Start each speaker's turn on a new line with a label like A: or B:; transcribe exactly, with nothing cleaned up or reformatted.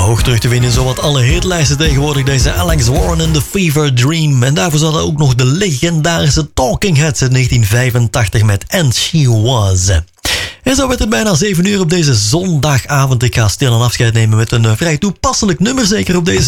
A: Hoog terug te vinden in zowat alle hitlijsten tegenwoordig. Deze Alex Warren en The Fever Dream. En daarvoor zat er ook nog de legendarische Talking Heads uit negentien vijfentachtig met And She Was. En zo werd het bijna zeven uur op deze zondagavond. Ik ga stil een afscheid nemen met een vrij toepasselijk nummer, zeker op deze